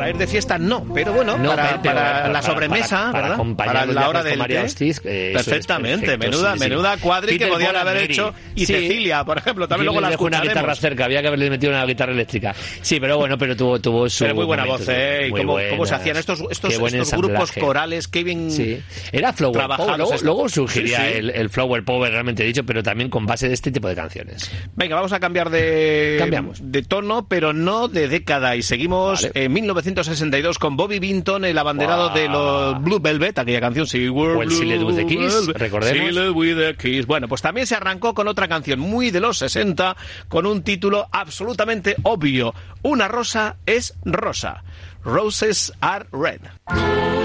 para ir de fiesta no, pero bueno, para la sobremesa, ¿verdad? Para la hora del té. Perfectamente, menuda cuadri que podían haber hecho. Y Cecilia, por ejemplo, también luego la escucharemos. Una guitarra cerca, había que haberle metido una guitarra eléctrica. Sí, pero bueno, pero tuvo su... Pero muy buena voz, ¿eh? ¿Cómo se hacían estos grupos corales? Qué bien... Sí. Era Flower Power. Luego surgiría el Flower Power, realmente dicho, pero también con base de este tipo de canciones. Venga, vamos a cambiar de tono, pero no de década. Y seguimos en 1962 con Bobby Vinton, el abanderado de los Blue Velvet, aquella canción, o el Sealed with the Kiss, recordemos. Sealed with the Kiss. Bueno, pues también se arrancó con otra canción muy de los 60, con un título absolutamente obvio. Una rosa es rosa. Roses are red.